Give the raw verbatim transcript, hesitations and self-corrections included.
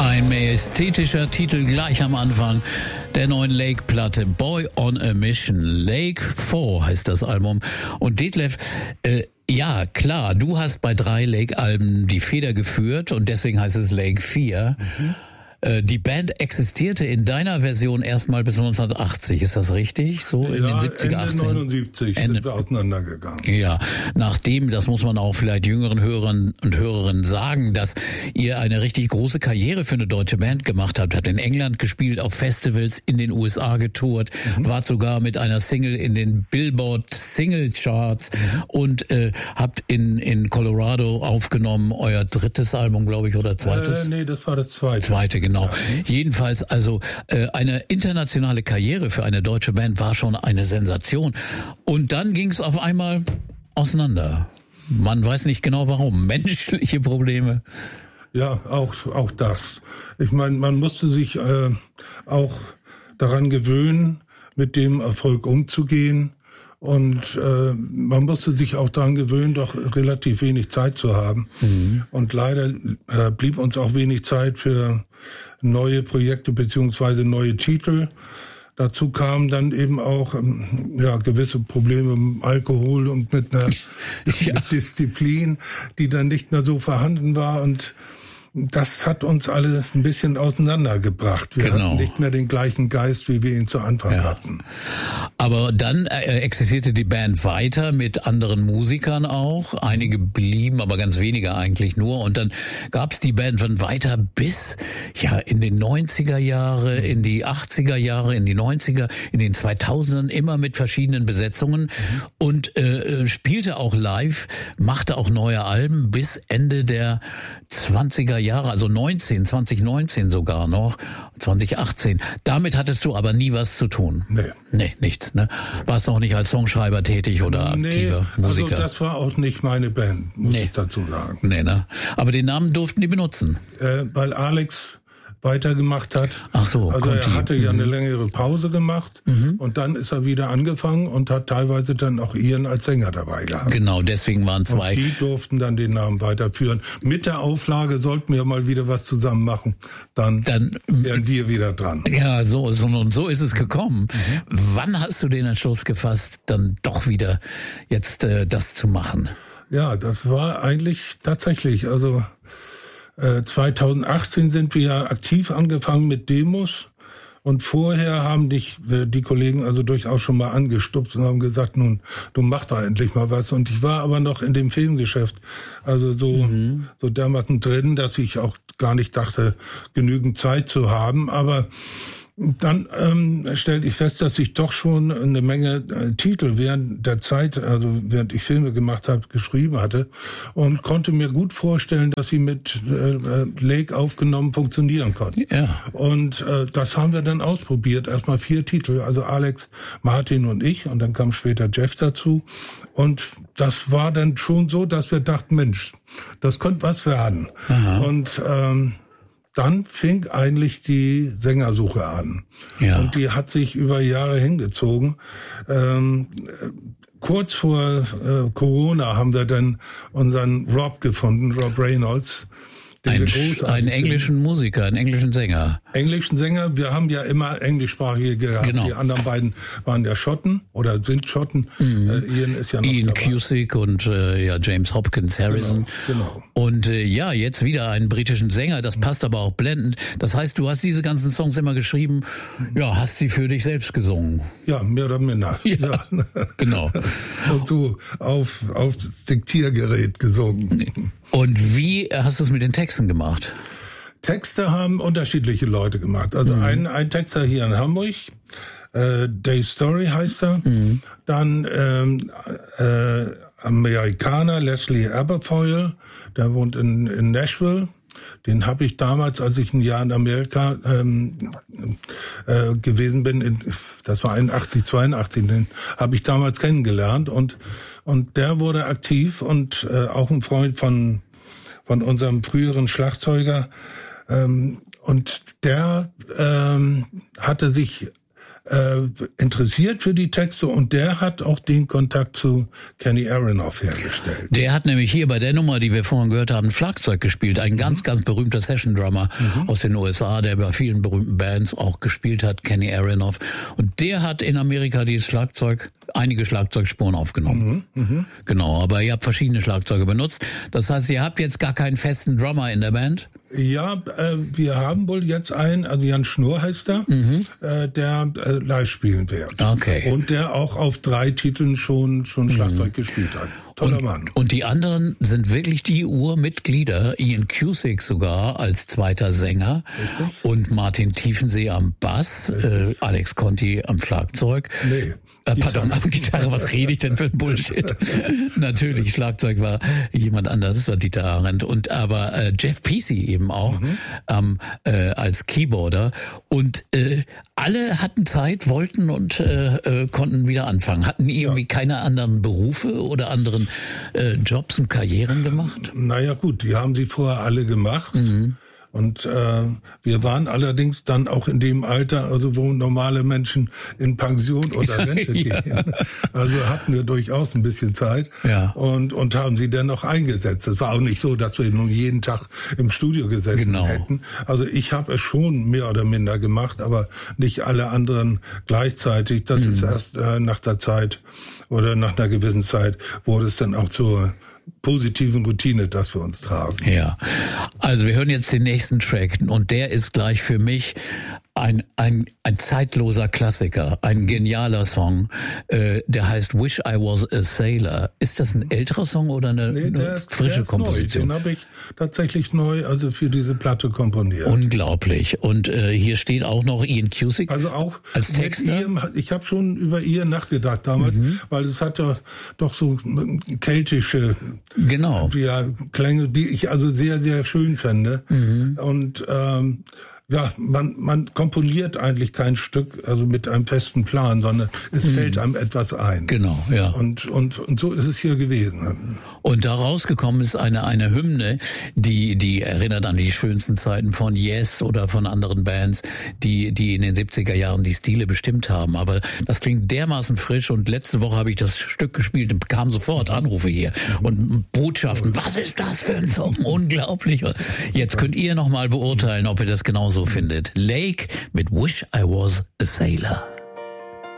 Ein majestätischer Titel gleich am Anfang der neuen Lake-Platte. Boy on a Mission. Lake vier heißt das Album. Und Detlef, äh, ja, klar, du hast bei drei Lake-Alben die Feder geführt und deswegen heißt es Lake vier. Mhm. Die Band existierte in deiner Version erstmal bis neunzehnhundertachtzig, ist das richtig? So in ja, den siebziger, Ende achtziger neunundsiebzig Ende. sind wir auseinandergegangen. Ja, nachdem, das muss man auch vielleicht jüngeren Hörern und Hörerinnen sagen, dass ihr eine richtig große Karriere für eine deutsche Band gemacht habt, habt in England gespielt, auf Festivals in den U S A getourt, mhm. wart sogar mit einer Single in den Billboard Single Charts mhm. und äh, habt in in Colorado aufgenommen, euer drittes Album, glaube ich, oder zweites? Äh, nee, das war das zweite. Zweite, genau. Genau. Jedenfalls also äh, eine internationale Karriere für eine deutsche Band war schon eine Sensation. Und dann ging es auf einmal auseinander. Man weiß nicht genau warum. Menschliche Probleme. Ja, auch auch das. Ich meine, man musste sich äh, auch daran gewöhnen, mit dem Erfolg umzugehen. Und äh, man musste sich auch daran gewöhnen, doch relativ wenig Zeit zu haben. Mhm. Und leider äh, blieb uns auch wenig Zeit für neue Projekte beziehungsweise neue Titel. Dazu kamen dann eben auch ähm, ja gewisse Probleme mit Alkohol und mit einer ja. Disziplin, die dann nicht mehr so vorhanden war. Und das hat uns alle ein bisschen auseinandergebracht. Wir genau. hatten nicht mehr den gleichen Geist, wie wir ihn zu Anfang ja. hatten. Aber dann äh, existierte die Band weiter mit anderen Musikern auch. Einige blieben, aber ganz wenige eigentlich nur. Und dann gab es die Band dann weiter bis ja in den neunziger Jahre, in die achtziger Jahre, in die neunziger, in den zweitausendern, immer mit verschiedenen Besetzungen. Mhm. Und äh, spielte auch live, machte auch neue Alben bis Ende der zwanziger Jahre, also neunzehn, zwanzig neunzehn sogar noch, zwanzig achtzehn. Damit hattest du aber nie was zu tun. Nee. Nee, nichts, ne? Warst noch nicht als Songschreiber tätig oder aktiver nee, Musiker? Also das war auch nicht meine Band, muss nee. ich dazu sagen. Nee, ne? Aber den Namen durften die benutzen. Äh, weil Alex weitergemacht hat. Ach so, also er Conti. hatte ja mhm. eine längere Pause gemacht mhm. und dann ist er wieder angefangen und hat teilweise dann auch Ian als Sänger dabei gehabt. Genau, deswegen waren zwei. Und die durften dann den Namen weiterführen. Mit der Auflage, sollten wir mal wieder was zusammen machen, dann, dann wären wir wieder dran. Ja, so, so und so ist es gekommen. Mhm. Wann hast du den Entschluss gefasst, dann doch wieder jetzt äh, das zu machen? Ja, das war eigentlich tatsächlich, also zweitausendachtzehn sind wir ja aktiv angefangen mit Demos und vorher haben dich die Kollegen also durchaus schon mal angestupst und haben gesagt, nun, du mach da endlich mal was. Und ich war aber noch in dem Filmgeschäft, also so, mhm. so dermaßen drin, dass ich auch gar nicht dachte, genügend Zeit zu haben, aber dann ähm, stellte ich fest, dass ich doch schon eine Menge äh, Titel während der Zeit, also während ich Filme gemacht habe, geschrieben hatte und konnte mir gut vorstellen, dass sie mit äh, Lake aufgenommen funktionieren konnten. Ja. Und äh, das haben wir dann ausprobiert. Erstmal vier Titel, also Alex, Martin und ich, und dann kam später Jeff dazu. Und das war dann schon so, dass wir dachten, Mensch, das könnte was werden. Aha. Und ähm, dann fing eigentlich die Sängersuche an. Ja. Und die hat sich über Jahre hingezogen. Ähm, kurz vor äh, Corona haben wir dann unseren Rob gefunden, Rob Reynolds. Ein, einen englischen finden. Musiker, einen englischen Sänger. Englischen Sänger, wir haben ja immer englischsprachige gehabt. Genau. Die anderen beiden waren ja Schotten oder sind Schotten. Mhm. Äh, Ian ist ja noch Ian dabei. Cusick und äh, ja James Hopkins Harrison. Genau, genau. Und äh, ja, jetzt wieder einen britischen Sänger, das passt aber auch blendend. Das heißt, du hast diese ganzen Songs immer geschrieben, ja, hast sie für dich selbst gesungen. Ja, mehr oder minder. Ja, ja. Genau. Und so auf, auf das Diktiergerät gesungen. Und wie hast du es mit den Texten gemacht? Texte haben unterschiedliche Leute gemacht. Also mhm. ein, ein Texter hier in Hamburg, äh, Dave Story heißt er. Mhm. Dann ähm, äh, Amerikaner, Leslie Aberfoyle, der wohnt in, in Nashville. Den habe ich damals, als ich ein Jahr in Amerika ähm, äh, gewesen bin, in, das war einundachtzig, zweiundachtzig, den habe ich damals kennengelernt und und der wurde aktiv und äh, auch ein Freund von von unserem früheren Schlagzeuger ähm, und der ähm, hatte sich äh, interessiert für die Texte und der hat auch den Kontakt zu Kenny Aronoff hergestellt. Der hat nämlich hier bei der Nummer, die wir vorhin gehört haben, Schlagzeug gespielt. Ein mhm. ganz, ganz berühmter Session-Drummer mhm. aus den U S A, der bei vielen berühmten Bands auch gespielt hat, Kenny Aronoff. Und der hat in Amerika dieses Schlagzeug, einige Schlagzeugspuren aufgenommen. Mhm. Mhm. Genau, aber ihr habt verschiedene Schlagzeuge benutzt. Das heißt, ihr habt jetzt gar keinen festen Drummer in der Band? Ja, äh, wir haben wohl jetzt einen, also Jan Schnurr heißt er, mhm. äh, der äh, live spielen wird. Okay. Und der auch auf drei Titeln schon schon Schlagzeug mhm. gespielt hat. Toller und, Mann. Und die anderen sind wirklich die Urmitglieder, Ian Cusick sogar als zweiter Sänger. Richtig. Und Martin Tiefensee am Bass, äh, Alex Conti am Schlagzeug. Nee. Äh, pardon, am Gitarre, was rede ich denn für ein Bullshit? Natürlich, Schlagzeug war jemand anderes, das war Dieter Arendt. Und aber äh, Jeff Peasy eben auch mhm. ähm, äh, als Keyboarder. Und äh, alle hatten Zeit, wollten und äh, äh, konnten wieder anfangen. Hatten irgendwie ja. keine anderen Berufe oder anderen äh, Jobs und Karrieren gemacht? Naja gut, die haben sie vorher alle gemacht. Mhm. Und äh, wir waren allerdings dann auch in dem Alter, also wo normale Menschen in Pension oder Rente ja. gehen. Also hatten wir durchaus ein bisschen Zeit ja. und und haben sie dennoch eingesetzt. Es war auch nicht so, dass wir nun jeden Tag im Studio gesessen genau. hätten. Also ich habe es schon mehr oder minder gemacht, aber nicht alle anderen gleichzeitig. Das mhm. ist erst äh, nach der Zeit oder nach einer gewissen Zeit wurde es dann auch zur positiven Routine, dass wir uns trafen. Ja, also wir hören jetzt den nächsten Track und der ist gleich für mich ein ein ein zeitloser Klassiker, ein genialer Song, äh, der heißt Wish I Was a Sailor. Ist das ein älterer Song oder eine, nee, eine ist, frische Komposition? Neu. Den habe ich tatsächlich neu, also für diese Platte komponiert. Unglaublich. Und äh, hier steht auch noch Ian Cusick also auch als Texter. Ian, ich habe schon über Ian nachgedacht damals, mhm. weil es hat ja doch so keltische genau. ja, Klänge, die ich also sehr, sehr schön fände. Mhm. Und ähm, ja, man man komponiert eigentlich kein Stück, also mit einem festen Plan, sondern es mhm. fällt einem etwas ein. Genau, ja. Und und und so ist es hier gewesen. Und da rausgekommen ist eine eine Hymne, die die erinnert an die schönsten Zeiten von Yes oder von anderen Bands, die die in den siebziger Jahren die Stile bestimmt haben. Aber das klingt dermaßen frisch und letzte Woche habe ich das Stück gespielt und bekam sofort Anrufe hier und Botschaften. Was ist das für ein Song? Unglaublich. Jetzt könnt ihr noch mal beurteilen, ob ihr das genauso findet. Lake mit Wish I Was a Sailor.